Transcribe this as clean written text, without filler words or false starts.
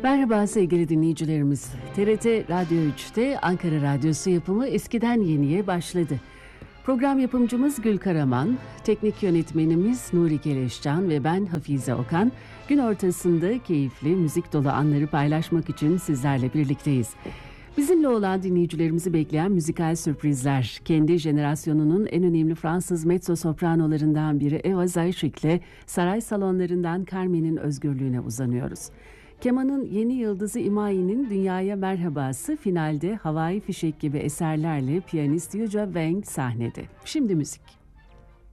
Merhaba sevgili dinleyicilerimiz. TRT Radyo 3'te Ankara Radyosu yapımı Eskiden Yeniye başladı. Program yapımcımız Gül Karaman, teknik yönetmenimiz Nuri Keleşcan ve ben Hafize Okan, gün ortasında keyifli, müzik dolu anları paylaşmak için sizlerle birlikteyiz. Bizimle olan dinleyicilerimizi bekleyen müzikal sürprizler, kendi jenerasyonunun en önemli Fransız mezzo-sopranolarından biri Eva Zaïçek'le saray salonlarından Carmen'in özgürlüğüne uzanıyoruz. Kemanın yeni yıldızı Imai'nin Dünyaya Merhabası finalde havai fişek gibi eserlerle piyanist Yuja Wang sahnede. Şimdi müzik.